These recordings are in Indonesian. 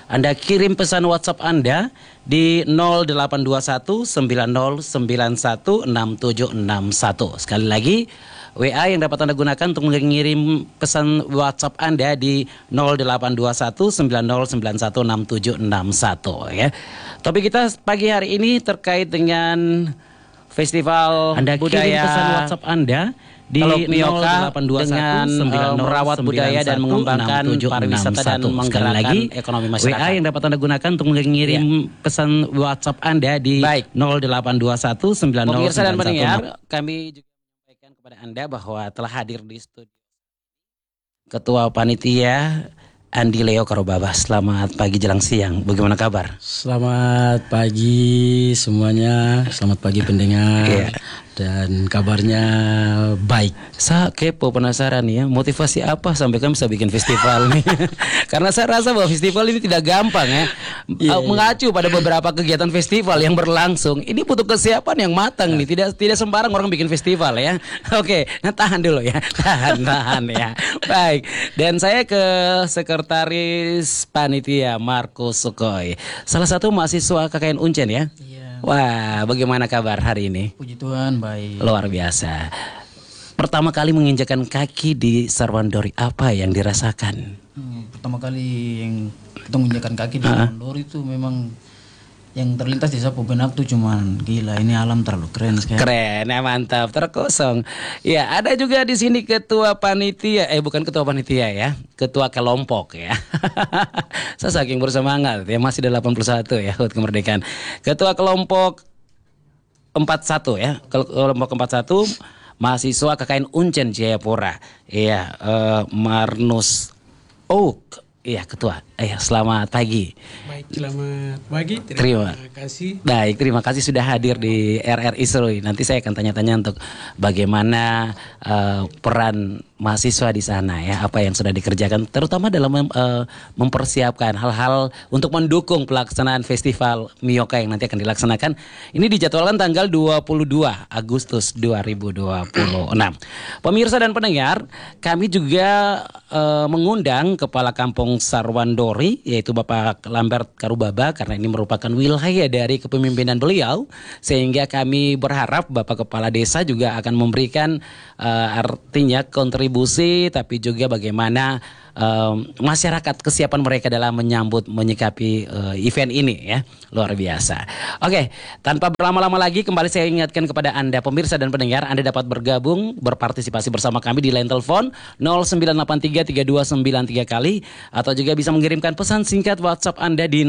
Anda kirim pesan WhatsApp Anda di 0821 9091 6761. Sekali lagi, WA yang dapat Anda gunakan untuk mengirim pesan WhatsApp Anda di 0821 9091 6761 ya. Topik kita pagi hari ini terkait dengan Festival Anda Budaya. kirim pesan WhatsApp Anda di Mioka dengan merawat budaya dan mengembangkan pariwisata dan menggerakkan ekonomi masyarakat. WA yang dapat Anda gunakan untuk mengirim pesan WhatsApp Anda di 0821 9091. Pemirsa dan pendengar, kami juga menyampaikan kepada Anda bahwa telah hadir di studio Ketua Panitia Andi Leo Karobaba. Selamat pagi jelang siang. Bagaimana kabar? Selamat pagi semuanya. Selamat pagi pendengar. Dan kabarnya baik. Saya kepo penasaran ya, motivasi apa sampai kami bisa bikin festival nih? Karena saya rasa bahwa festival ini tidak gampang ya. Mengacu pada beberapa kegiatan festival yang berlangsung, ini butuh kesiapan yang matang nih. Tidak sembarang orang bikin festival ya. Oke, nah tahan dulu ya. Tahan ya. Baik. Dan saya ke Sekretaris Panitia Marco Sukoy, salah satu mahasiswa KKN Uncen ya. Wah, bagaimana kabar hari ini? Puji Tuhan, baik. Luar biasa. Pertama kali menginjakan kaki di Sarwandori, apa yang dirasakan? Pertama kali yang kita menginjakan kaki di Sarwandori itu memang yang terlintas di sapu benak tuh cuman gila, ini alam terlalu keren sekali. Keren ya, mantap, terkosong. Ya, ada juga di sini ketua panitia, bukan ketua panitia ya, ketua kelompok ya. Saya saking bersemangat ya, masih ada 81 ya HUT kemerdekaan. Ketua kelompok 41 ya, kelompok 41 mahasiswa KKN Uncen Jayapura. Iya, Marnus Oak. Iya, ketua. Selamat pagi. Baik, selamat pagi. Terima kasih. Baik, terima kasih sudah hadir di RRI Seruy. Nanti saya akan tanya-tanya untuk bagaimana peran mahasiswa di sana ya, apa yang sudah dikerjakan, terutama dalam mempersiapkan hal-hal untuk mendukung pelaksanaan festival Mioka yang nanti akan dilaksanakan. Ini dijadwalkan tanggal 22 Agustus 2026. Pemirsa dan pendengar, kami juga mengundang Kepala Kampung Sarwandori, yaitu Bapak Lambert Karobaba, karena ini merupakan wilayah dari kepemimpinan beliau, sehingga kami berharap Bapak Kepala Desa juga akan memberikan artinya kontribusi, tapi juga bagaimana masyarakat kesiapan mereka dalam menyikapi event ini ya, luar biasa. Oke, tanpa berlama-lama lagi, kembali saya ingatkan kepada Anda pemirsa dan pendengar, Anda dapat bergabung berpartisipasi bersama kami di line telepon 0983-3293 kali, atau juga bisa mengirimkan pesan singkat WhatsApp Anda di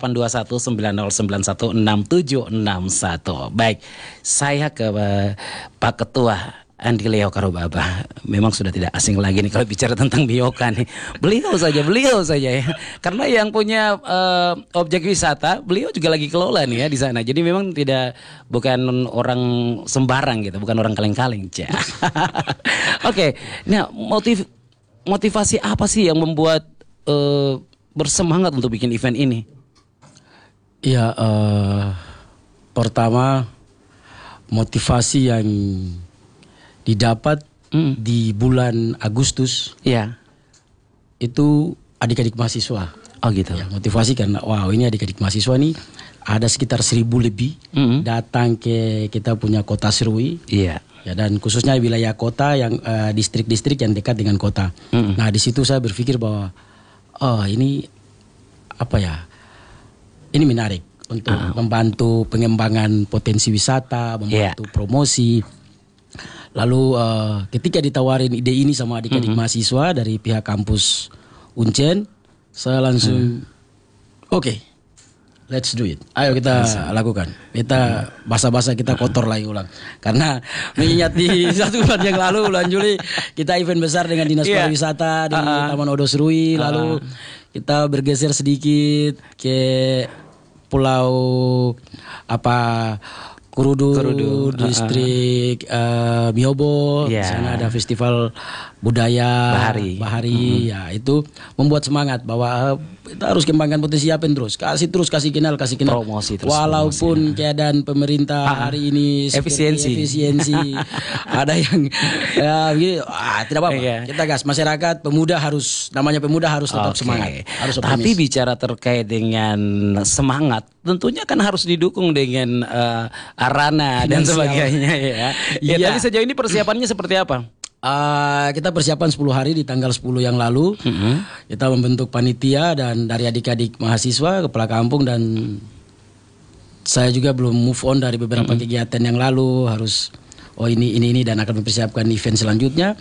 082190916761. Baik, saya ke Pak Ketua Andi Leo Karobaba. Memang sudah tidak asing lagi nih kalau bicara tentang Mioka nih. Beliau saja ya. Karena yang punya objek wisata, beliau juga lagi kelola nih ya di sana. Jadi memang bukan orang sembarang gitu, bukan orang kaleng-kaleng. Oke, nah motivasi apa sih yang membuat bersemangat untuk bikin event ini? Ya, pertama motivasi yang didapat di bulan Agustus itu adik-adik mahasiswa. Oh gitu. Ya, motivasi karena ini adik-adik mahasiswa nih ada sekitar 1.000 lebih datang ke kita punya kota Seruy. Iya. Ya, dan khususnya wilayah kota yang distrik-distrik yang dekat dengan kota. Nah, di situ saya berpikir bahwa ini apa ya? Ini menarik untuk membantu pengembangan potensi wisata, membantu promosi. Lalu ketika ditawarin ide ini sama adik-adik mahasiswa dari pihak kampus Uncen, saya langsung oke, let's do it. Ayo kita lakukan. Kita basa-basa kita kotor lagi ulang. Karena mengingat di 1 bulan yang lalu bulan Juli kita event besar dengan Dinas Pariwisata di Taman Odo Seruy. Lalu kita bergeser sedikit ke Pulau Kurudu, distrik Miobo. Di sana ada festival budaya Bahari. Ya itu membuat semangat bahwa kita harus kembangkan potensi Yapen terus kasih kenal promosi terus, walaupun promosi. Keadaan pemerintah hari ini efisiensi ada yang tidak apa-apa kita gas, masyarakat pemuda harus tetap semangat, harus optimis. Tapi bicara terkait dengan semangat tentunya kan harus didukung dengan arana dan sebagainya ya. Tapi sejauh ini persiapannya seperti apa? Kita persiapan 10 hari di tanggal 10 yang lalu. Kita membentuk panitia dan dari adik-adik mahasiswa, kepala kampung, dan saya juga belum move on dari beberapa kegiatan yang lalu. Harus ini dan akan mempersiapkan event selanjutnya.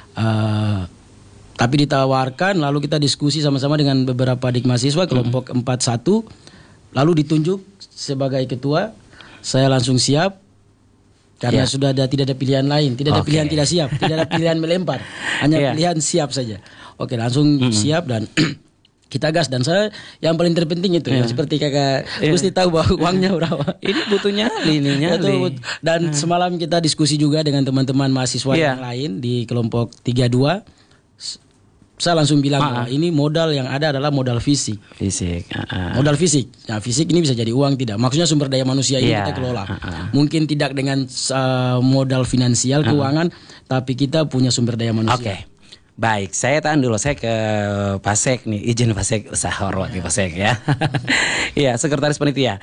Tapi ditawarkan, lalu kita diskusi sama-sama dengan beberapa adik mahasiswa kelompok 41, lalu ditunjuk sebagai ketua. Saya langsung siap. Karena sudah tidak ada pilihan lain, tidak ada pilihan tidak siap, tidak ada pilihan melempar, hanya pilihan siap saja. Oke, langsung siap dan kita gas. Dan saya yang paling terpenting itu yang seperti kakak mesti tahu bahwa uangnya berapa. Ini butuh nyali. Dan semalam kita diskusi juga dengan teman-teman mahasiswa yang lain di kelompok 32. Saya langsung bilang bahwa ini modal yang ada adalah modal fisik. Modal fisik. Nah, fisik ini bisa jadi uang tidak. Maksudnya sumber daya manusia ini kita kelola. Mungkin tidak dengan modal finansial keuangan, tapi kita punya sumber daya manusia. Oke. Baik, saya tahan dulu. Saya ke Pasek nih, izin Pasek, usaha hormat nih Pasek ya. Iya, sekretaris panitia.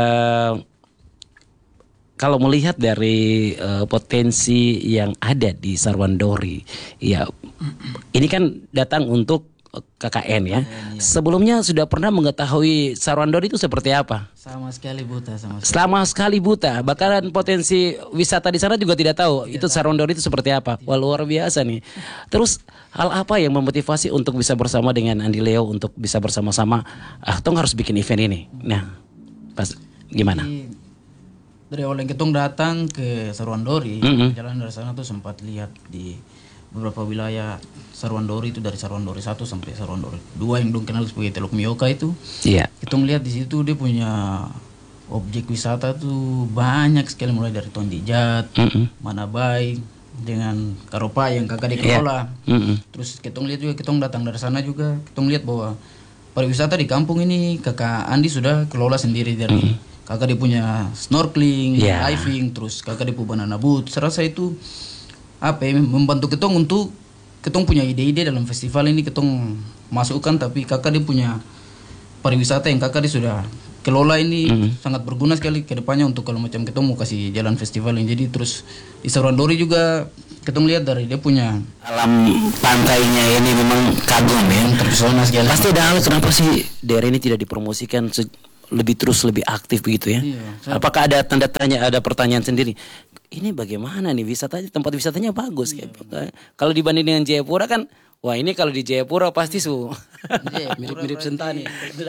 Kalau melihat dari potensi yang ada di Sarwandori, ya ini kan datang untuk KKN ya. Sebelumnya sudah pernah mengetahui Sarwandori itu seperti apa? Sama sekali buta. Selama sekali buta. Bahkan potensi wisata di sana juga tidak tahu itu Sarwandori itu seperti apa. Wah, luar biasa nih. Terus hal apa yang memotivasi untuk bisa bersama dengan Andi Leo untuk bisa bersama-sama? Tong harus bikin event ini. Nah, pas gimana? Dari awal yang ketong datang ke Sarwandori, jalan dari sana tuh sempat lihat di beberapa wilayah Sarwandori itu, dari Sarwandori 1 sampai Sarwandori 2 yang dong kenal sebagai Teluk Mioka itu. Iya. Ketong lihat di situ dia punya objek wisata tuh banyak sekali, mulai dari Tonjijat, Manabai dengan Karopa yang kakak dikelola. Terus ketong lihat juga, ketong datang dari sana juga, ketong lihat bahwa pariwisata di kampung ini kakak Andi sudah kelola sendiri dari kakak dia punya snorkeling, diving, terus kakak dia punya banana boat. Saya rasa itu membantu ketong untuk ketong punya ide-ide dalam festival ini, ketong masukkan, tapi kakak dia punya pariwisata yang kakak dia sudah kelola ini sangat berguna sekali ke depannya untuk kalau macam ketong mau kasih jalan festival ini. Jadi terus di Sarwandori juga ketong lihat dari dia punya alam pantainya ini memang kagum ya, terpesona sekali. Pasti ada hal kenapa sih daerah ini tidak dipromosikan lebih aktif begitu ya? Apakah ada tanda tanya, ada pertanyaan sendiri? Ini bagaimana nih tempat wisatanya bagus kalau dibanding dengan Jayapura kan, wah ini kalau di Jayapura pasti mirip Sentani.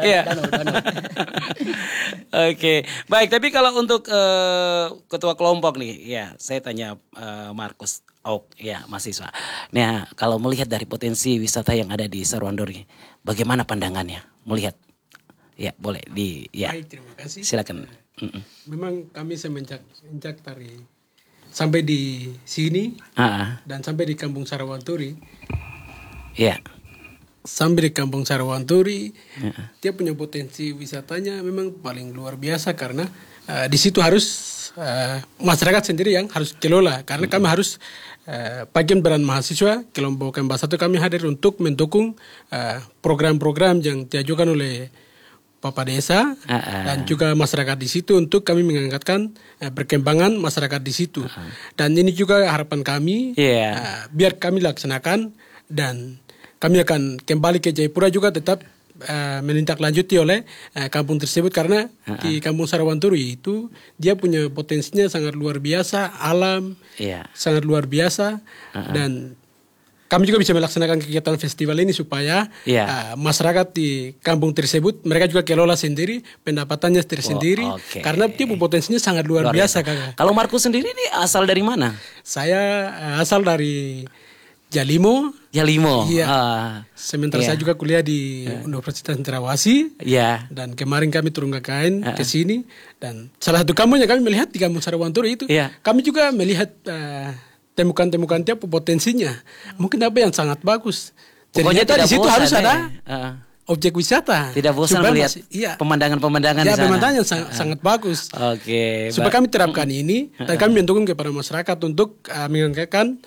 Oke, baik. Tapi kalau untuk ketua kelompok nih, ya saya tanya Markus, mahasiswa. Nah, kalau melihat dari potensi wisata yang ada di Sarwandori, bagaimana pandangannya melihat? Ya, boleh Baik, terima kasih. Silakan. Memang kami semenjak dari sampai di sini dan sampai di Kampung Sarwandori. Iya. Sampai di Kampung Sarwandori, dia punya potensi wisatanya memang paling luar biasa karena di situ harus masyarakat sendiri yang harus kelola, karena kami harus bagian peran mahasiswa kelompok Mbak 1 kami hadir untuk mendukung program-program yang diajukan oleh Bapak Desa dan juga masyarakat di situ untuk kami mengangkatkan perkembangan masyarakat di situ. Dan ini juga harapan kami biar kami laksanakan, dan kami akan kembali ke Jayapura juga tetap menindaklanjuti oleh kampung tersebut, karena di Kampung Sarwandori itu dia punya potensinya sangat luar biasa, alam sangat luar biasa, dan kami juga bisa melaksanakan kegiatan festival ini supaya masyarakat di kampung tersebut mereka juga kelola sendiri, pendapatannya tersendiri, karena dia potensinya sangat luar biasa. Kakak. Kalau Markus sendiri ini asal dari mana? Saya asal dari Jalimo. Iya. Sementara saya juga kuliah di Universitas Cendrawasih. Dan kemarin kami turun KKN ke sini, dan salah satu kampung yang kami melihat di Kampung Sarwandori itu, kami juga melihat temukan tiap potensinya. Mungkin apa yang sangat bagus. Pokoknya Ternyata di situ bosan, harus ada Heeh. objek wisata. Tidak bosan Supaya melihat iya. pemandangan-pemandangan di Ya, sana. pemandangan yang sangat bagus. Oke. Supaya kami terapkan ini, dan kami mendukung kepada masyarakat untuk mengangkatkan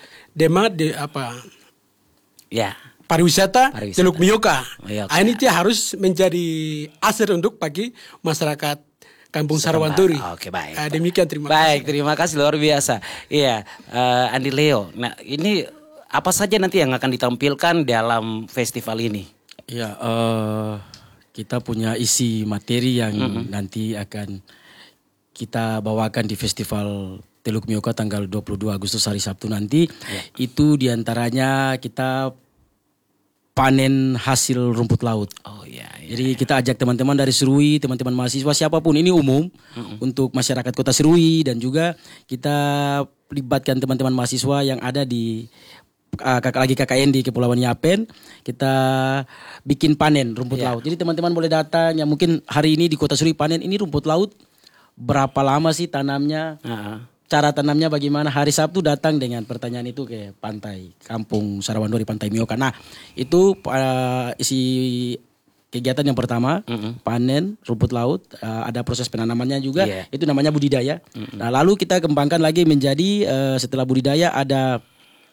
Ya. pariwisata Teluk Mioka. Mioka. Ini dia harus menjadi aset untuk bagi masyarakat Kampung Sarwanturi. Oke, baik. Demikian, terima Baik, kasih. terima kasih luar biasa. Iya, Andi Leo. Nah, ini apa saja nanti yang akan ditampilkan dalam festival ini? Ya, kita punya isi materi yang nanti akan kita bawakan di festival Teluk Mioka tanggal 22 Agustus hari Sabtu nanti. Itu diantaranya kita panen hasil rumput laut. Oh iya. Jadi kita ajak teman-teman dari Serui, teman-teman mahasiswa siapapun, ini umum untuk masyarakat Kota Serui, dan juga kita libatkan teman-teman mahasiswa yang ada di lagi KKN di Kepulauan Yapen. Kita bikin panen rumput laut. Jadi teman-teman boleh datang, yang mungkin hari ini di Kota Serui panen ini rumput laut, berapa lama sih tanamnya? Cara tanamnya bagaimana? Hari Sabtu datang dengan pertanyaan itu ke pantai Kampung Sarwandori, Pantai Mioka. Nah, itu isi kegiatan yang pertama, panen rumput laut, ada proses penanamannya juga, itu namanya budidaya. Nah, lalu kita kembangkan lagi menjadi setelah budidaya ada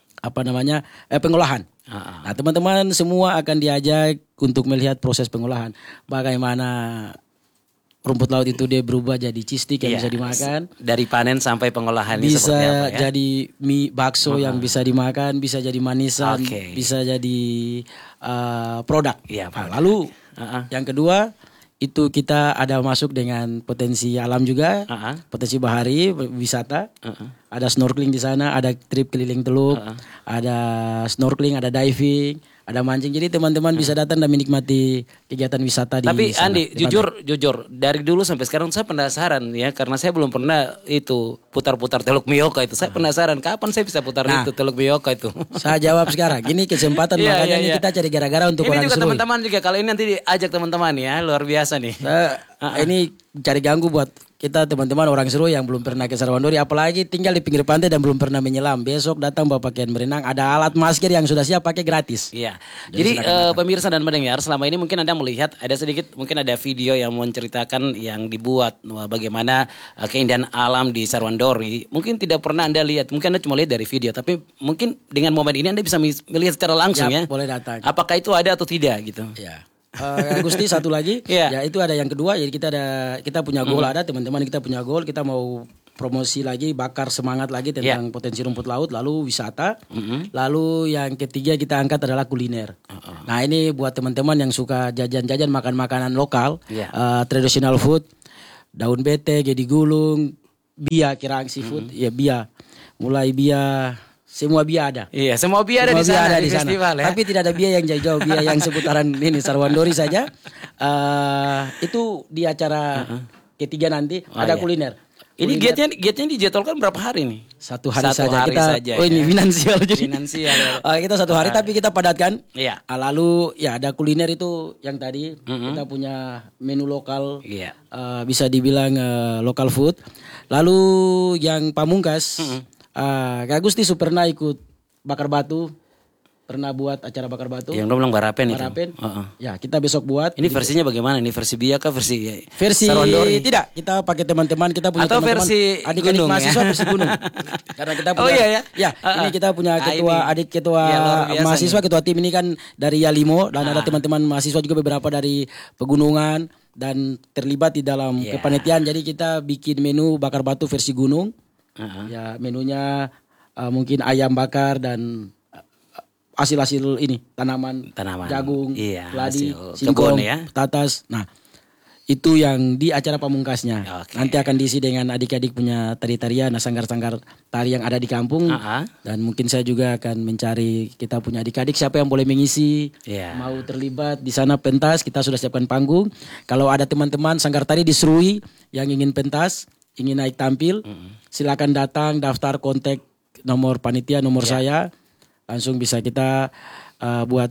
pengolahan. Nah, teman-teman semua akan diajak untuk melihat proses pengolahan, bagaimana rumput laut itu dia berubah jadi cheese stick yang bisa dimakan. Dari panen sampai pengolahan bisa seperti apa ya? Jadi mie bakso yang bisa dimakan, bisa jadi manisan, Oke. bisa jadi produk. Iya, Nah, lalu yang kedua itu kita ada masuk dengan potensi alam juga, potensi bahari, wisata. Ada snorkeling di sana, ada trip keliling teluk, ada snorkeling, ada diving, ada mancing. Jadi teman-teman bisa datang dan menikmati kegiatan wisata di Tapi sana. Andi, jujur dari dulu sampai sekarang saya penasaran ya, karena saya belum pernah itu putar-putar Teluk Mioka itu. Saya penasaran kapan saya bisa putar itu Teluk Mioka itu. Saya jawab sekarang. Ini kesempatan makanya ini kita cari gara-gara untuk ini orang juga Serui. teman-teman juga kali ini nanti diajak teman-teman ya, luar biasa nih. Ini cari ganggu buat kita teman-teman orang Serui yang belum pernah ke Sarwandori, apalagi tinggal di pinggir pantai dan belum pernah menyelam. Besok datang bawa pakaian berenang, ada alat masker yang sudah siap pakai gratis. Iya. Jadi pemirsa dan pendengar, selama ini mungkin Anda melihat ada sedikit, mungkin ada video yang menceritakan yang dibuat bagaimana keindahan alam di Sarwandori. Mungkin tidak pernah Anda lihat, mungkin Anda cuma lihat dari video, tapi mungkin dengan momen ini Anda bisa melihat secara langsung ya. Boleh datang. Apakah itu ada atau tidak gitu? Ya. Gusti satu lagi, ya itu ada yang kedua. Jadi kita punya goal, ada teman-teman kita punya goal, kita mau promosi lagi, bakar semangat lagi tentang potensi rumput laut, lalu wisata, lalu yang ketiga kita angkat adalah kuliner. Nah ini buat teman-teman yang suka jajan-jajan makan makanan lokal, traditional food, daun bete, gedi gulung, bia, kirang seafood, ya bia, mulai bia. Semua bia ada. Iya, semua bia ada di sana di festival ya. Tapi tidak ada bia yang jauh-jauh, bia yang seputaran ini Sarwandori saja. Itu di acara ketiga nanti ada kuliner. Ini giatnya dijadwalkan berapa hari nih? Satu hari saja. Ini finansial jadi. Finansial. Kita satu hari tapi kita padatkan. Iya. Lalu ya ada kuliner itu yang tadi kita punya menu lokal. Iya. Bisa dibilang local food. Lalu yang pamungkas. Kak Gusti pernah ikut bakar batu, pernah buat acara bakar batu. Yang bilang barapen itu. Ya kita besok buat. Ini versinya bagaimana? Ini versi bia kah versi Sarwandori? Tidak, kita pakai teman-teman, kita punya atau teman-teman versi adik-adik mahasiswa versi gunung. Karena kita punya. Oh iya ya. Ya, ini kita punya ketua mahasiswa, ketua tim ini kan dari Yalimo, dan ada teman-teman mahasiswa juga beberapa dari pegunungan dan terlibat di dalam kepanitiaan. Jadi kita bikin menu bakar batu versi gunung. Ya menunya mungkin ayam bakar dan hasil-hasil ini tanaman jagung, keladi, singkong, tatas. Nah itu yang di acara pamungkasnya. Nanti akan diisi dengan adik-adik punya tari-tarian, sanggar-sanggar tari yang ada di kampung. Dan mungkin saya juga akan mencari kita punya adik-adik siapa yang boleh mengisi, mau terlibat di sana pentas. Kita sudah siapkan panggung. Kalau ada teman-teman sanggar tari di Serui yang ingin pentas, ingin naik tampil, silakan datang, daftar, kontak nomor panitia, nomor saya, langsung bisa kita buat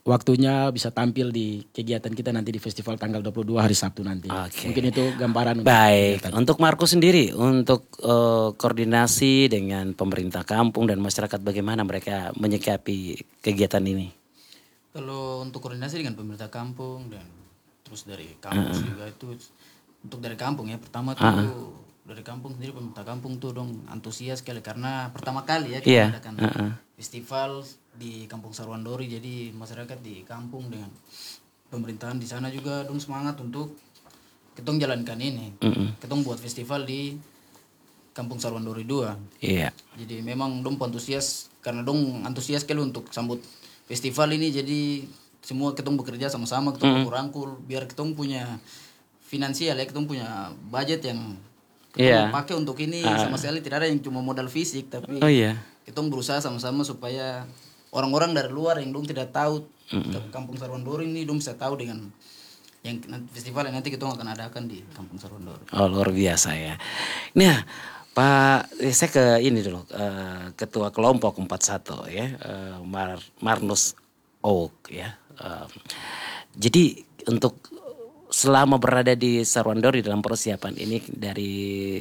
waktunya bisa tampil di kegiatan kita nanti di festival tanggal 22 hari Sabtu nanti. Oke. Mungkin itu gambaran. Baik, untuk Marco sendiri, untuk koordinasi dengan pemerintah kampung dan masyarakat, bagaimana mereka menyikapi kegiatan ini? Kalau untuk koordinasi dengan pemerintah kampung dan terus dari kampus juga itu, untuk dari kampung ya, pertama tuh dari kampung sendiri, pemerintah kampung tuh dong antusias sekali karena pertama kali ya kita adakan festival di Kampung Sarwandori. Jadi masyarakat di kampung dengan pemerintahan di sana juga dong semangat untuk ketong jalankan ini. Ketong buat festival di Kampung Sarwandori 2. Iya. Jadi memang dong antusias karena dong antusias sekali untuk sambut festival ini. Jadi semua ketong bekerja sama-sama, ketong rangkul biar ketong punya finansial ya, ketong punya budget yang ketong pakai untuk ini. Sama sekali tidak ada yang cuma modal fisik, tapi ketong berusaha sama-sama supaya orang-orang dari luar yang dong tidak tahu Kampung Sarwandori ini dong bisa tahu dengan yang festival yang nanti kita akan adakan di Kampung Sarwandori. Oh, luar biasa ya. Nah, Pak, saya ke ini dulu, Ketua Kelompok 41 ya, Marnus Oak ya. Jadi untuk selama berada di Sarwandori dalam persiapan ini dari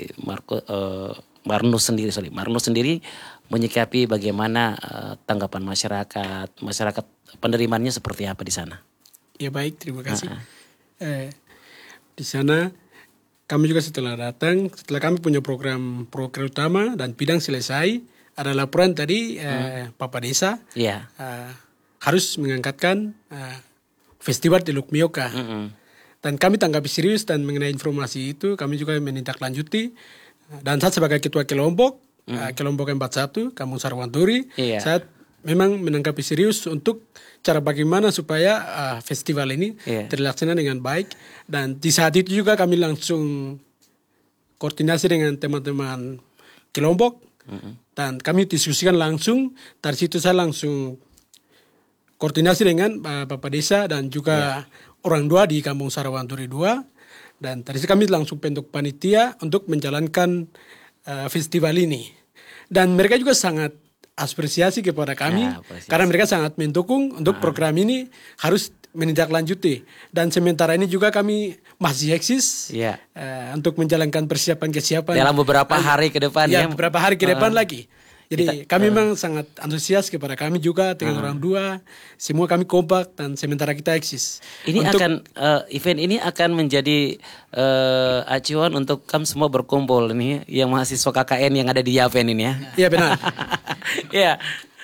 Marnus sendiri menyikapi bagaimana tanggapan masyarakat penerimaannya seperti apa di sana? Ya baik, terima kasih. Di sana kami juga setelah kami punya program utama dan bidang selesai, ada laporan tadi Bapak Desa harus mengangkatkan festival Teluk Mioka. Dan kami tanggapi serius dan mengenai informasi itu kami juga menindaklanjuti. Dan saya sebagai ketua kelompok 41 Kampung Sarwandori, saya memang menanggapi serius untuk cara bagaimana supaya festival ini terlaksana dengan baik. Dan di saat itu juga kami langsung koordinasi dengan teman-teman kelompok dan kami diskusikan langsung. Dari situ saya langsung koordinasi dengan Bapak Desa dan juga orang tua di Kampung Sarwandori 2. Dan tadi kami langsung bentuk panitia untuk menjalankan festival ini. Dan mereka juga sangat apresiasi kepada kami karena mereka sangat mendukung untuk program ini harus menindaklanjuti. Dan sementara ini juga kami masih eksis untuk menjalankan persiapan dalam beberapa hari ke depan. Beberapa hari ke depan lagi. Jadi kami memang sangat antusias kepada kami juga dengan orang tua. Semua kami kompak dan sementara kita eksis. Ini event ini akan menjadi acuan untuk kami semua berkumpul ini yang mahasiswa KKN yang ada di Yapen ini ya. Iya benar. Iya.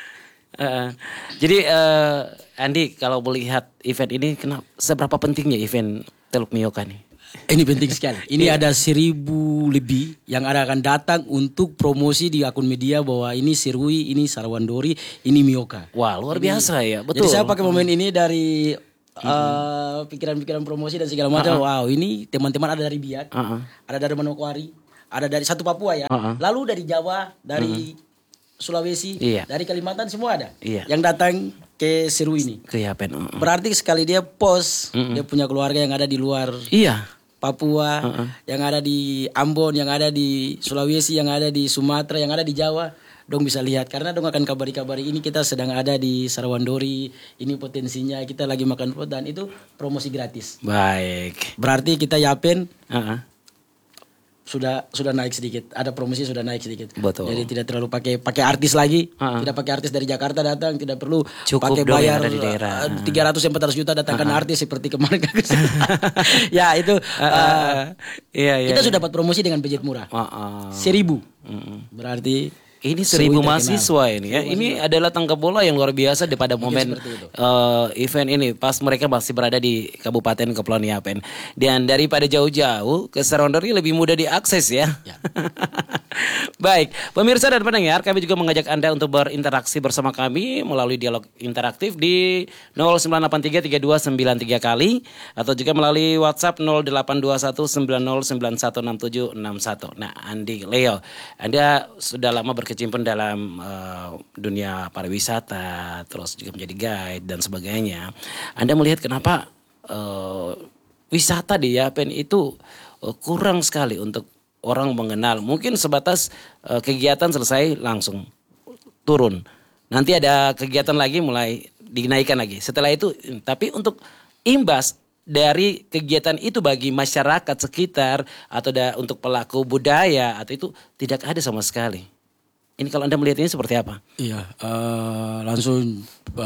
Jadi Andi, kalau melihat event ini, seberapa pentingnya event Teluk Mioka nih? Ini penting sekali. Ini ada 1.000 lebih yang akan datang untuk promosi di akun media bahwa ini Sirui, ini Sarwandori, ini Mioka. Wah, luar biasa ya, betul. Jadi saya pakai momen ini dari pikiran-pikiran promosi dan segala macam. Wow, ini teman-teman ada dari Biak, ada dari Manokwari, ada dari satu Papua ya. Lalu dari Jawa, dari Sulawesi, dari Kalimantan semua ada. Yang datang ke Sirui ini. Ke Yapen. Berarti sekali dia post, dia punya keluarga yang ada di luar. Papua, yang ada di Ambon, yang ada di Sulawesi, yang ada di Sumatera, yang ada di Jawa, dong bisa lihat karena dong akan kabari-kabari ini kita sedang ada di Sarwandori, ini potensinya kita lagi makan food dan itu promosi gratis. Baik. Berarti kita Yapen sudah naik sedikit, ada promosi sudah naik sedikit. Betul. Jadi tidak terlalu pakai artis lagi, tidak pakai artis dari Jakarta datang, tidak perlu pakai bayar 300-400 juta datangkan artis seperti kemarin. Ya itu kita sudah dapat promosi dengan budget murah, 1.000. Berarti ini 1.000 mahasiswa ini ya. Ini adalah tangkap bola yang luar biasa pada momen event ini. Pas mereka masih berada di Kabupaten Kepulauan Yapen. Dan daripada jauh-jauh ke Sarwandori lebih mudah diakses ya. Baik, pemirsa dan pendengar, kami juga mengajak Anda untuk berinteraksi bersama kami melalui dialog interaktif di 09833293 kali atau juga melalui WhatsApp 082190916761. Nah, Andi, Leo, Anda sudah lama berkecimpung dalam dunia pariwisata, terus juga menjadi guide dan sebagainya. Anda melihat kenapa wisata di Yapen itu kurang sekali untuk orang mengenal, mungkin sebatas kegiatan selesai langsung turun. Nanti ada kegiatan lagi mulai dinaikkan lagi. Setelah itu, tapi untuk imbas dari kegiatan itu bagi masyarakat sekitar atau untuk pelaku budaya atau itu tidak ada sama sekali. Ini kalau Anda melihat ini seperti apa? Iya, langsung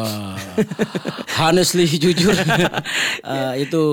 honestly jujur itu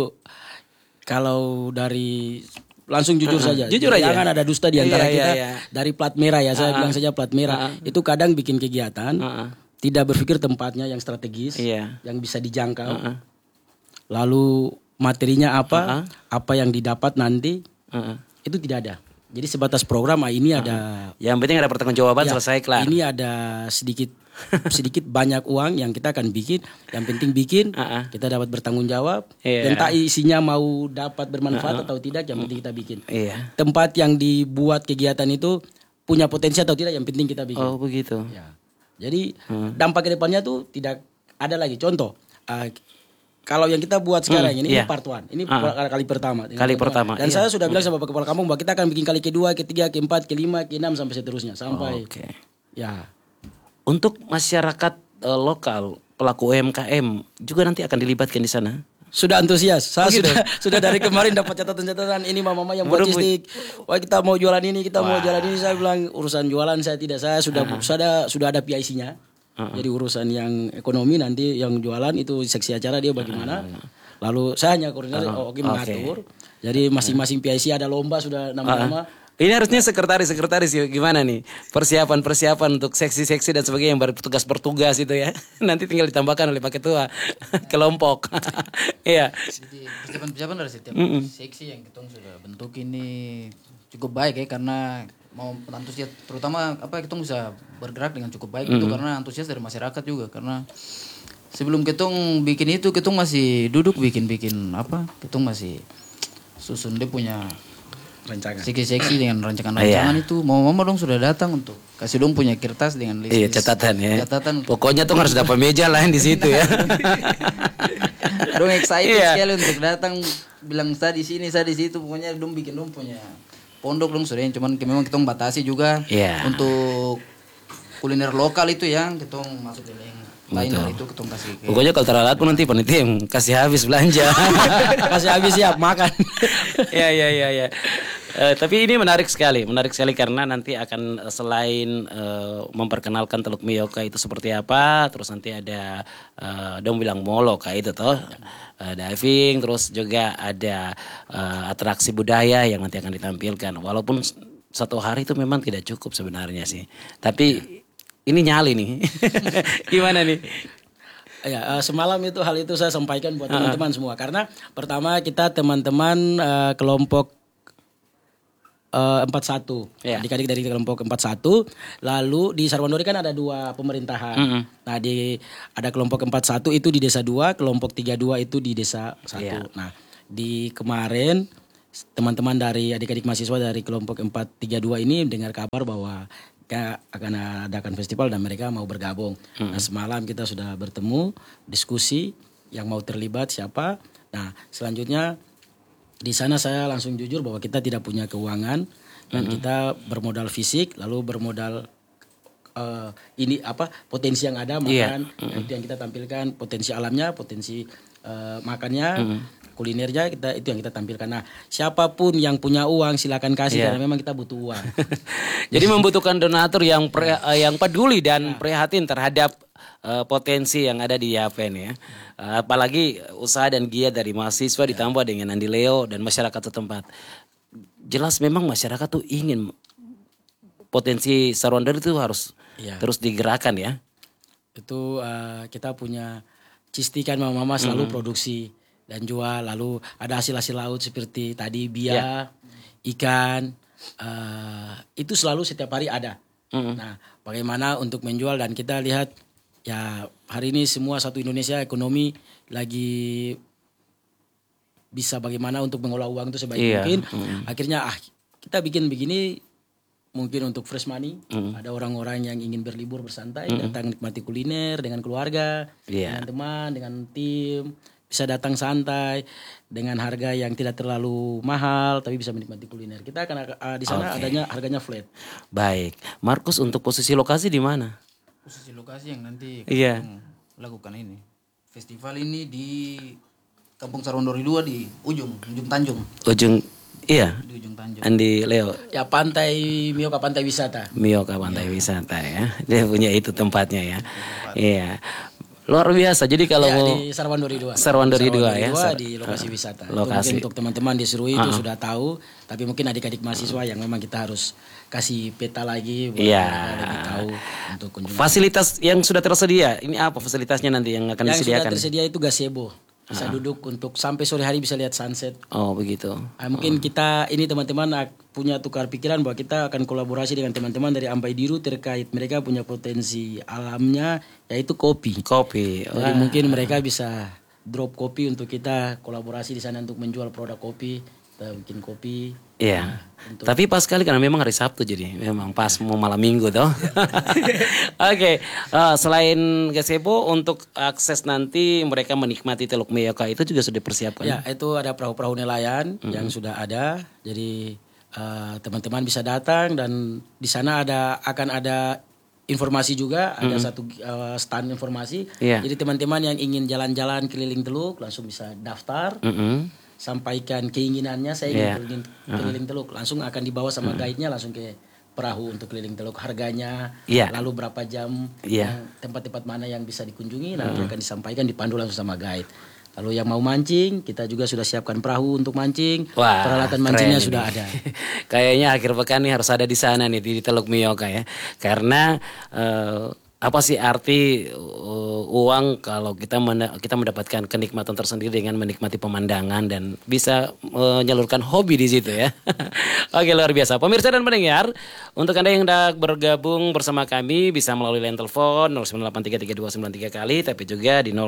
kalau dari langsung jujur saja. Jujur aja. Jangan ada dusta di antara kita. Dari plat merah ya, saya bilang saja plat merah. Itu kadang bikin kegiatan, tidak berpikir tempatnya yang strategis, yang bisa dijangkau. Lalu materinya apa yang didapat nanti, itu tidak ada. Jadi sebatas program ini ada. Yang penting ada pertanggungjawaban, selesai kelar. Ini ada sedikit banyak uang yang kita akan bikin. Yang penting bikin, kita dapat bertanggung jawab. Entah isinya mau dapat bermanfaat atau tidak, yang penting kita bikin. Tempat yang dibuat kegiatan itu punya potensi atau tidak, yang penting kita bikin. Oh begitu. Ya. Jadi dampak ke depannya tuh tidak ada lagi. Contoh, kalau yang kita buat sekarang ini part 1. Ini kali pertama. Dan saya sudah bilang sama Bapak Kepala Kampung bahwa kita akan bikin kali kedua, ketiga, keempat, kelima, keenam sampai seterusnya sampai. Ya. Untuk masyarakat lokal, pelaku UMKM juga nanti akan dilibatkan di sana. Sudah antusias. Saya sudah dari kemarin dapat catatan-catatan ini mama yang buat cistik. Wah, kita mau jualan ini, Saya bilang urusan jualan saya tidak. Saya sudah ada PIC-nya. Jadi urusan yang ekonomi nanti yang jualan itu seksi acara dia bagaimana. Lalu saya hanya koordinasi mengatur. Jadi masing-masing PIC ada lomba sudah nama-nama. Ini harusnya sekretaris gimana nih? Persiapan untuk seksi-seksi dan sebagainya yang bertugas itu ya. Nanti tinggal ditambahkan oleh Pak Ketua kelompok. Iya. Persiapan dari setiap seksi yang kita sudah bentuk ini cukup baik ya, karena mau antusias, terutama kita bisa bergerak dengan cukup baik itu karena antusias dari masyarakat juga. Karena sebelum kita bikin itu kita masih duduk bikin kita masih susun dia punya rancangan seksi dengan rancangan itu mama dong sudah datang untuk kasih dong punya kertas dengan list catatan ya. Pokoknya tuh harus dapat meja lain di situ ya. Dong excited sekali untuk datang, bilang saya di sini saya di situ, pokoknya dong bikin dong punya pondok dong sudah. Cuman memang kita batasi juga untuk kuliner lokal itu yang kita masuk ke lain dari itu kita kasih. Pokoknya kalau terlalu nanti panitia yang kasih habis belanja. Kasih habis siap makan. Ya. Tapi ini menarik sekali karena nanti akan selain memperkenalkan Teluk Mioka itu seperti apa, terus nanti ada dong bilang molo kayak itu toh. Diving, terus juga ada atraksi budaya yang nanti akan ditampilkan. Walaupun satu hari itu memang tidak cukup sebenarnya sih. Tapi ini nyali nih. Gimana nih? Ya, semalam itu hal itu saya sampaikan buat teman-teman semua. Karena pertama kita teman-teman kelompok 41, adik-adik dari kelompok 41. Lalu di Sarwandori kan ada 2 pemerintahan. Nah ada kelompok 41 itu di desa 2, kelompok 32 itu di desa 1. Nah di kemarin teman-teman dari adik-adik mahasiswa dari kelompok 432 ini dengar kabar bahwa akan adakan festival dan mereka mau bergabung. Nah semalam kita sudah bertemu, diskusi yang mau terlibat siapa. Nah selanjutnya di sana saya langsung jujur bahwa kita tidak punya keuangan dan kita bermodal fisik, lalu bermodal potensi yang ada makan, itu yang kita tampilkan, potensi alamnya, potensi makannya, kulinernya itu yang kita tampilkan. Nah, siapapun yang punya uang silakan kasih karena memang kita butuh uang. Jadi membutuhkan donatur yang peduli dan prihatin terhadap potensi yang ada di Yapen ya. Apalagi usaha dan giat dari mahasiswa ditambah dengan Andi Leo dan masyarakat setempat. Jelas memang masyarakat tuh ingin potensi Sarwandori itu harus terus digerakkan ya. Itu kita punya cistikan mama selalu produksi dan jual, lalu ada hasil-hasil laut seperti tadi bia, ikan, itu selalu setiap hari ada. Nah, bagaimana untuk menjual dan kita lihat ya hari ini semua satu Indonesia ekonomi lagi bisa bagaimana untuk mengolah uang itu sebaik mungkin. Akhirnya kita bikin begini mungkin untuk fresh money. Ada orang-orang yang ingin berlibur bersantai, datang nikmati kuliner dengan keluarga, dengan teman, dengan tim. Bisa datang santai dengan harga yang tidak terlalu mahal tapi bisa menikmati kuliner. Kita akan di sana adanya harganya flat. Baik, Markus untuk posisi lokasi di mana? Posisi lokasi yang nanti lakukan ini. Festival ini di Kampung Sarwandori 2 di ujung Tanjung. Iya. Di ujung Tanjung. Andi Leo. Ya Mioka Pantai Wisata. Mioka Pantai Wisata ya. Dia punya itu tempatnya ya. Iya. Luar biasa. Jadi kalau di Sarwandori 2. Sarwandori 2 ya. Di lokasi wisata. Lokasi. Itu mungkin untuk teman-teman di Serui itu sudah tahu, tapi mungkin adik-adik mahasiswa yang memang kita harus kasih peta lagi buat mereka lebih tahu untuk kunjungan. Fasilitas yang sudah tersedia, ini apa fasilitasnya nanti yang akan Yang disediakan? sudah tersedia itu gazebo. Bisa duduk untuk sampai sore hari bisa lihat sunset. Oh begitu. Mungkin kita ini teman-teman punya tukar pikiran bahwa kita akan kolaborasi dengan teman-teman dari Ampai Diru terkait mereka punya potensi alamnya yaitu kopi. Jadi mungkin mereka bisa drop kopi untuk kita kolaborasi di sana untuk menjual produk kopi, kita bikin kopi. Iya. Tapi pas sekali karena memang hari Sabtu jadi memang pas mau malam Minggu toh. Oke. Selain gazebo untuk akses nanti mereka menikmati Teluk Mioka itu juga sudah dipersiapkan. Ya, itu ada perahu-perahu nelayan yang sudah ada. Jadi teman-teman bisa datang dan di sana akan ada informasi juga, ada satu stand informasi. Jadi teman-teman yang ingin jalan-jalan keliling Teluk langsung bisa daftar. Sampaikan keinginannya, saya ingin keliling Teluk, langsung akan dibawa sama guide-nya langsung ke perahu untuk keliling Teluk, harganya, lalu berapa jam, tempat-tempat mana yang bisa dikunjungi, nanti akan disampaikan, dipandu langsung sama guide. Lalu yang mau mancing, kita juga sudah siapkan perahu untuk mancing, peralatan mancingnya sudah ada. Kayaknya akhir pekan nih harus ada di sana nih di Teluk Mioka ya, karena apa sih arti uang kalau kita mendapatkan kenikmatan tersendiri dengan menikmati pemandangan dan bisa menyalurkan hobi di situ ya. Oke, luar biasa. Pemirsa dan pendengar, untuk Anda yang hendak bergabung bersama kami bisa melalui line telepon 09833293 kali, tapi juga di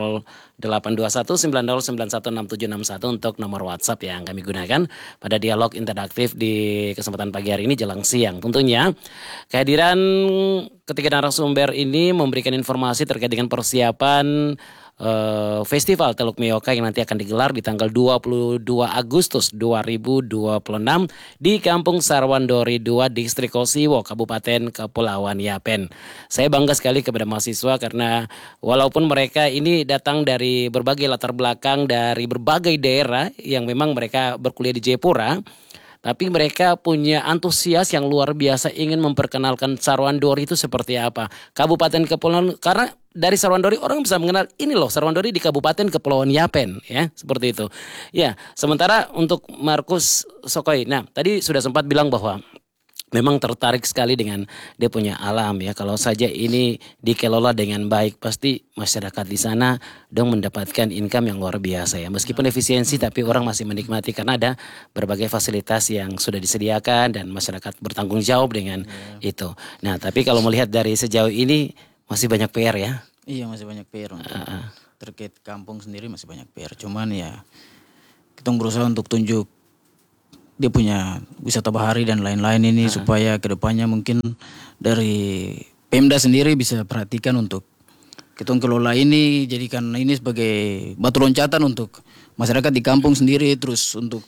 082190916761 untuk nomor WhatsApp yang kami gunakan pada dialog interaktif di kesempatan pagi hari ini jelang siang. Tentunya kehadiran ketiga narasumber ini memberikan informasi terkait dengan persiapan Festival Teluk Mioka yang nanti akan digelar di tanggal 22 Agustus 2026 di Kampung Sarwandori 2, Distrik Kosiwo, Kabupaten Kepulauan Yapen. Saya bangga sekali kepada mahasiswa karena walaupun mereka ini datang dari berbagai latar belakang, dari berbagai daerah yang memang mereka berkuliah di Jayapura, tapi mereka punya antusias yang luar biasa ingin memperkenalkan Sarwandori itu seperti apa. Kabupaten Kepulauan, karena dari Sarwandori orang bisa mengenal ini loh Sarwandori di Kabupaten Kepulauan Yapen ya, seperti itu. Ya, sementara untuk Markus Sokoi, nah tadi sudah sempat bilang bahwa memang tertarik sekali dengan dia punya alam ya. Kalau saja ini dikelola dengan baik, pasti masyarakat di sana dong mendapatkan income yang luar biasa ya. Meskipun efisiensi, tapi orang masih menikmati karena ada berbagai fasilitas yang sudah disediakan dan masyarakat bertanggung jawab dengan itu. Nah, tapi kalau melihat dari sejauh ini masih banyak PR ya. Iya, masih banyak PR untuk terkait kampung sendiri masih banyak PR. Cuman ya kita berusaha untuk tunjuk dia punya wisata bahari dan lain-lain ini supaya kedepannya mungkin dari Pemda sendiri bisa perhatikan untuk kita kelola ini, jadikan ini sebagai batu loncatan untuk masyarakat di kampung sendiri, terus untuk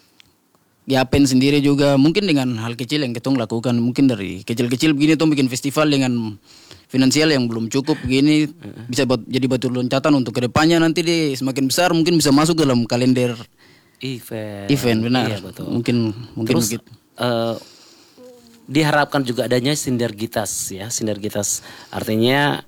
Yapen sendiri juga mungkin dengan hal kecil yang kita lakukan, mungkin dari kecil-kecil begini tuh bikin festival dengan finansial yang belum cukup begini bisa jadi batu loncatan untuk kedepannya nanti dia semakin besar mungkin bisa masuk dalam kalender event benar. Iya, betul. Mungkin Terus, begitu. Diharapkan juga adanya sinergitas ya, sinergitas artinya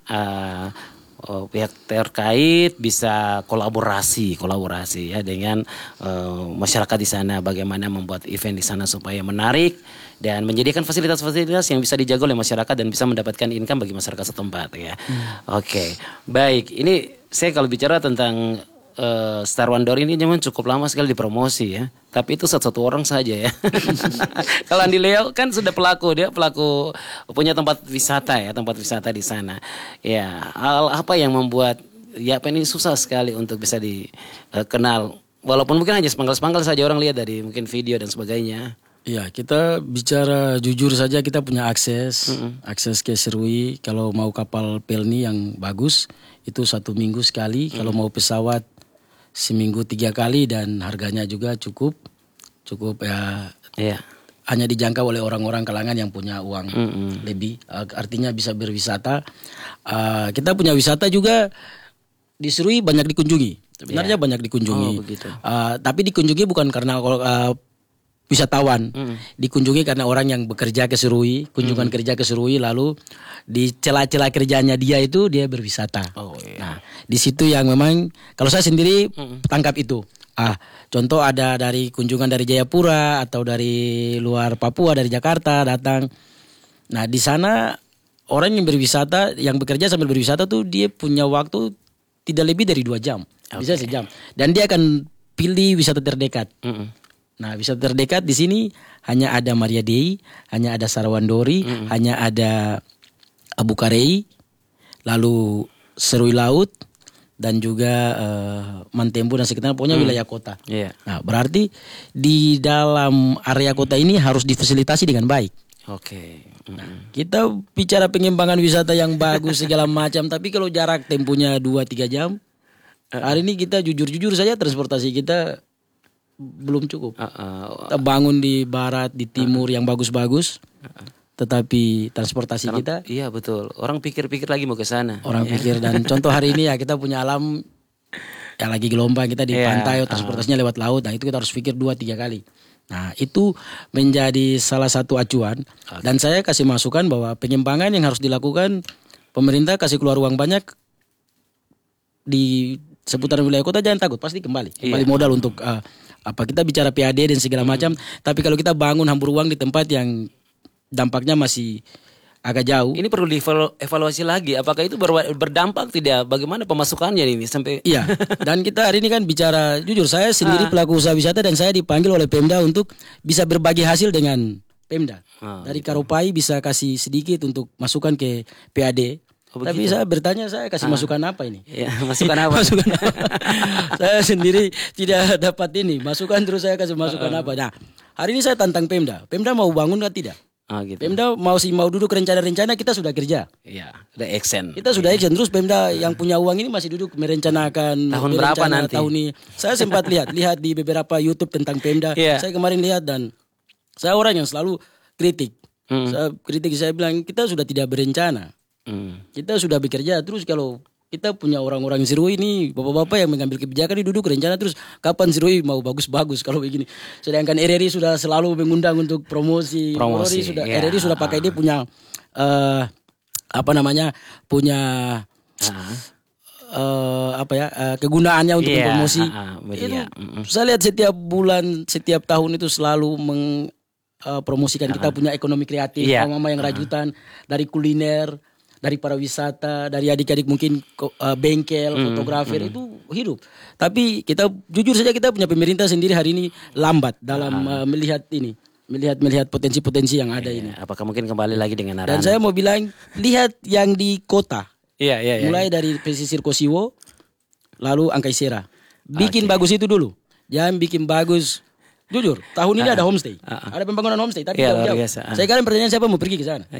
pihak terkait bisa kolaborasi ya dengan masyarakat di sana, bagaimana membuat event di sana supaya menarik dan menyediakan fasilitas-fasilitas yang bisa dijaga oleh masyarakat dan bisa mendapatkan income bagi masyarakat setempat ya. Oke, baik. Ini saya kalau bicara tentang Sarwandori ini memang cukup lama sekali dipromosi ya. Tapi itu satu orang saja ya. Kalau Andi Leo kan sudah dia pelaku punya tempat wisata di sana. Ya, hal apa yang membuat Yapen ini susah sekali untuk bisa dikenal. Walaupun mungkin hanya sepanggal-sepanggal saja orang lihat dari mungkin video dan sebagainya. Iya, kita bicara jujur saja, kita punya akses ke Serui. Kalau mau kapal pelni yang bagus itu 1 minggu sekali. Kalau mau pesawat seminggu 3 kali dan harganya juga cukup ya. Hanya dijangkau oleh orang-orang kalangan yang punya uang lebih, artinya bisa berwisata. Kita punya wisata juga di Serui banyak dikunjungi. Sebenarnya banyak dikunjungi. Oh, begitu. Tapi dikunjungi bukan karena wisatawan. Dikunjungi karena orang yang bekerja ke Serui, kunjungan kerja ke Serui, lalu di celah-celah kerjanya dia itu dia berwisata. Oh, iya. Nah, di situ yang memang kalau saya sendiri tangkap itu. Contoh ada dari kunjungan dari Jayapura atau dari luar Papua, dari Jakarta datang. Nah, di sana orang yang berwisata, yang bekerja sambil berwisata tuh dia punya waktu tidak lebih dari 2 jam, bisa sejam. Dan dia akan pilih wisata terdekat. Nah, wisata terdekat di sini hanya ada Maria Dei, hanya ada Sarawandori, hanya ada Abu Karei, lalu Serui Laut, dan juga Mantembu dan sekitarnya, pokoknya wilayah kota. Iya. Nah, berarti di dalam area kota ini harus difasilitasi dengan baik. Oke. Kita bicara pengembangan wisata yang bagus segala macam, tapi kalau jarak tempuhnya 2-3 jam, hari ini kita jujur-jujur saja transportasi kita belum cukup. Kita bangun di barat, di timur yang bagus-bagus, tetapi transportasi kita. Iya betul. Orang pikir-pikir lagi mau ke sana. Orang pikir, dan contoh hari ini ya kita punya alam yang lagi gelombang, kita di pantai, transportasinya lewat laut. Nah itu kita harus pikir 2-3 kali. Nah itu menjadi salah satu acuan. Dan saya kasih masukan bahwa pengembangan yang harus dilakukan, pemerintah kasih keluar uang banyak di seputaran wilayah kota, jangan takut, pasti kembali modal untuk kita bicara PAD dan segala macam. Tapi kalau kita bangun hambur uang di tempat yang dampaknya masih agak jauh, ini perlu dievaluasi lagi. Apakah itu berdampak tidak? Bagaimana pemasukannya ini sampai? Iya. Dan kita hari ini kan bicara, jujur saya sendiri pelaku usaha wisata dan saya dipanggil oleh Pemda untuk bisa berbagi hasil dengan Pemda. Dari Karopai bisa kasih sedikit untuk masukan ke PAD. Tapi saya bertanya, saya kasih masukan apa ini? Ya, masukan apa? Masukan apa? Saya sendiri tidak dapat ini. Masukan terus saya kasih masukan apa? Nah, hari ini saya tantang Pemda. Pemda mau bangun atau tidak? Gitu. Pemda mau duduk rencana-rencana, kita sudah kerja. Iya, udah action. Kita sudah action, terus Pemda yang punya uang ini masih duduk merencanakan tahun berapa nanti. Tahun ini. Saya sempat lihat di beberapa YouTube tentang Pemda. Saya kemarin lihat dan saya orang yang selalu kritik. Saya bilang kita sudah tidak berencana. Kita sudah bekerja, terus kalau kita punya orang-orang Serui ini, bapak-bapak yang mengambil kebijakan ini duduk rencana terus kapan Serui mau bagus-bagus kalau begini. Sedangkan RRI sudah selalu mengundang untuk promosi. RRI sudah pakai, dia punya punya kegunaannya untuk promosi. Saya lihat setiap bulan, setiap tahun itu selalu promosikan kita punya ekonomi kreatif, mama yang rajutan, dari kuliner, dari pariwisata, dari adik-adik mungkin bengkel, fotografer itu hidup. Tapi kita jujur saja, kita punya pemerintah sendiri hari ini lambat dalam melihat potensi-potensi yang ada ini. Apakah mungkin kembali lagi dengan arahan? Dan saya mau bilang, lihat yang di kota. Iya. Mulai dari pesisir Kosiwo, lalu Angkai Sera. Bikin bagus itu dulu. Jangan bikin bagus. Jujur, tahun ini ada homestay. Ada pembangunan homestay, tapi jauh. Sekarang pertanyaan, siapa mau pergi ke sana?